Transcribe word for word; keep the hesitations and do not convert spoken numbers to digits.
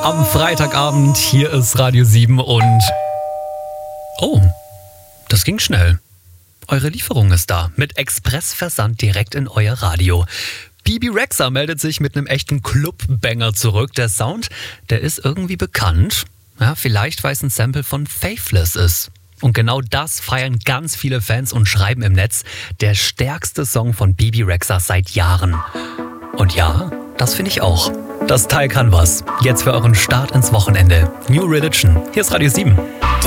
am Freitagabend. Hier ist Radio sieben und... Oh, das ging schnell. Eure Lieferung ist da. Mit Expressversand direkt in euer Radio. Bebe Rexha meldet sich mit einem echten Club-Banger zurück. Der Sound, der ist irgendwie bekannt. Ja, vielleicht, weil es ein Sample von Faithless ist. Und genau das feiern ganz viele Fans und schreiben im Netz, der stärkste Song von Bebe Rexha seit Jahren. Und ja, das finde ich auch. Das Teil kann was. Jetzt für euren Start ins Wochenende. New Religion. Hier ist Radio sieben.